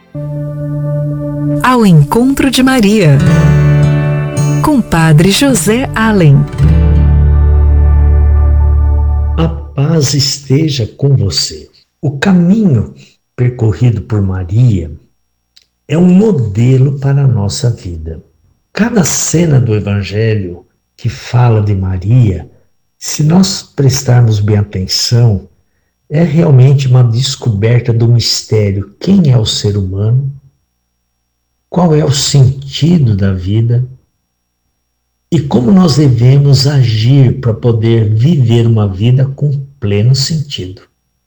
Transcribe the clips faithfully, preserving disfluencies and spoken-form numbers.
Ao Encontro de Maria, com Padre José Allen. A paz esteja com você. O caminho percorrido por Maria é um modelo para a nossa vida. Cada cena do Evangelho que fala de Maria, se nós prestarmos bem atenção, é realmente uma descoberta do mistério. Quem é o ser humano? Qual é o sentido da vida? E como nós devemos agir para poder viver uma vida com pleno sentido.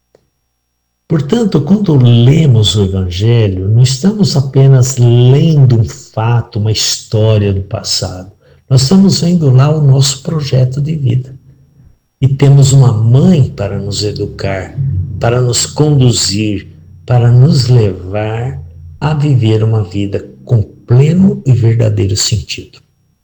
Portanto, quando lemos o Evangelho, não estamos apenas lendo um fato, uma história do passado. Nós estamos vendo lá o nosso projeto de vida. E temos uma mãe para nos educar, para nos conduzir, para nos levar a viver uma vida com pleno e verdadeiro sentido.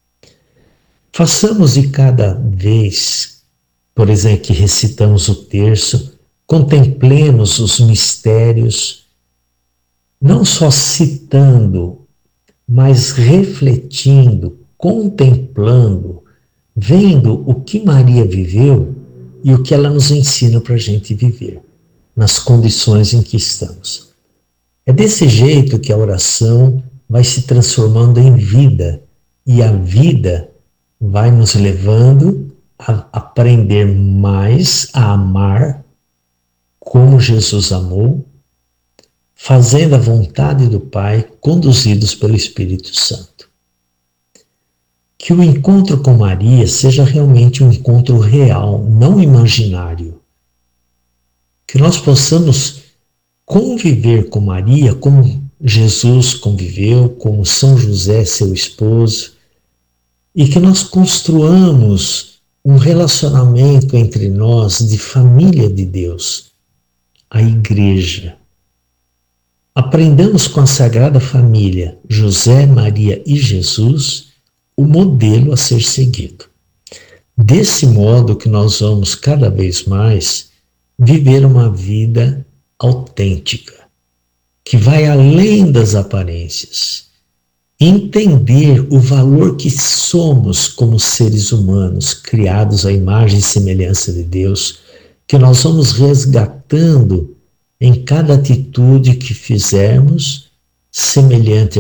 Façamos de cada vez, por exemplo, que recitamos o terço, contemplemos os mistérios, não só citando, mas refletindo, contemplando, vendo o que Maria viveu e o que ela nos ensina para a gente viver, nas condições em que estamos. É desse jeito que a oração vai se transformando em vida, e a vida vai nos levando a aprender mais a amar como Jesus amou, fazendo a vontade do Pai, conduzidos pelo Espírito Santo. Que o encontro com Maria seja realmente um encontro real, não imaginário. Que nós possamos conviver com Maria como Jesus conviveu, como São José, seu esposo, e que nós construamos um relacionamento entre nós de família de Deus, a Igreja. Aprendamos com a Sagrada Família, José, Maria e Jesus, o modelo a ser seguido. Desse modo que nós vamos cada vez mais viver uma vida autêntica, que vai além das aparências. Entender o valor que somos como seres humanos, criados à imagem e semelhança de Deus, que nós vamos resgatando em cada atitude que fizermos, semelhante